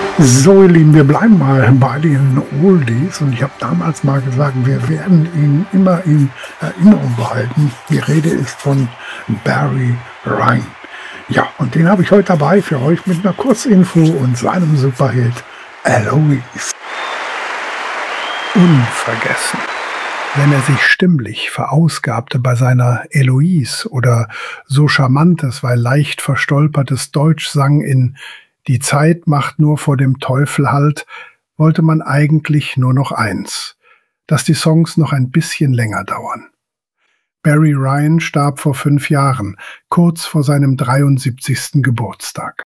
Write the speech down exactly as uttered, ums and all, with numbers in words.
So, ihr Lieben, wir bleiben mal bei den Oldies und ich habe damals mal gesagt, wir werden ihn immer in Erinnerung behalten. Die Rede ist von Barry Ryan. Ja, und den habe ich heute dabei für euch mit einer Kurzinfo und seinem Superhit Eloise. Unvergessen. Wenn er sich stimmlich verausgabte bei seiner Eloise oder so charmantes, weil leicht verstolpertes Deutsch sang in Die Zeit macht nur vor dem Teufel Halt, wollte man eigentlich nur noch eins, dass die Songs noch ein bisschen länger dauern. Barry Ryan starb vor fünf Jahren, kurz vor seinem dreiundsiebzigsten Geburtstag.